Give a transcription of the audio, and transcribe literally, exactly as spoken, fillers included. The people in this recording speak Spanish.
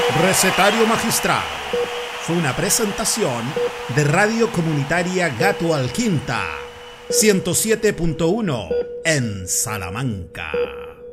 Recetario Magistral fue una presentación de Radio Comunitaria Gato Alquinta, ciento siete punto uno en Salamanca.